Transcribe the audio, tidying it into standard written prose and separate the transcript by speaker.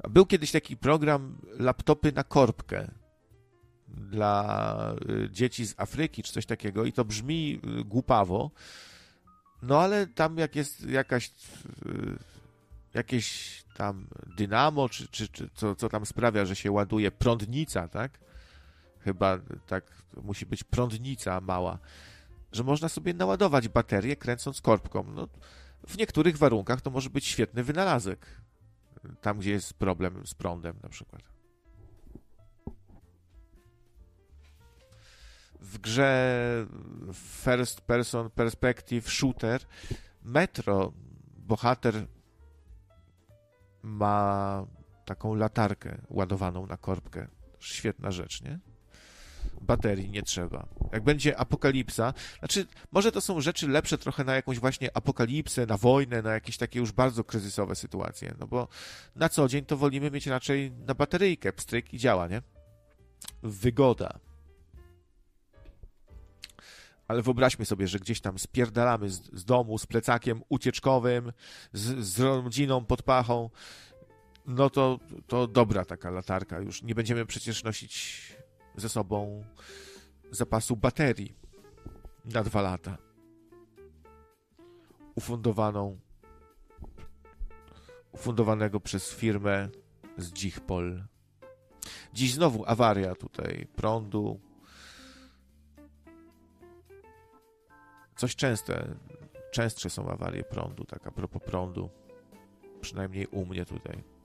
Speaker 1: Był kiedyś taki program laptopy na korbkę dla dzieci z Afryki, czy coś takiego i to brzmi głupawo, no ale tam jak jest jakieś tam dynamo, czy co tam sprawia, że się ładuje prądnica, tak? Chyba tak musi być prądnica mała, że można sobie naładować baterię kręcąc korbką. No, w niektórych warunkach to może być świetny wynalazek. Tam, gdzie jest problem z prądem na przykład. W grze First Person Perspective Shooter Metro bohater ma taką latarkę ładowaną na korbkę. Świetna rzecz, nie? Baterii nie trzeba. Jak będzie apokalipsa, znaczy może to są rzeczy lepsze trochę na jakąś właśnie apokalipsę, na wojnę, na jakieś takie już bardzo kryzysowe sytuacje, no bo na co dzień to wolimy mieć raczej na bateryjkę, pstryk i działa, nie? Wygoda. Ale wyobraźmy sobie, że gdzieś tam spierdalamy z domu, z plecakiem ucieczkowym, z rodziną pod pachą, no to dobra taka latarka. Już nie będziemy przecież nosić ze sobą zapasu baterii na 2 lata. Ufundowanego przez firmę z Dzichpol. Dziś znowu awaria tutaj prądu. Coś częstsze są awarie prądu, tak a propos prądu. Przynajmniej u mnie tutaj.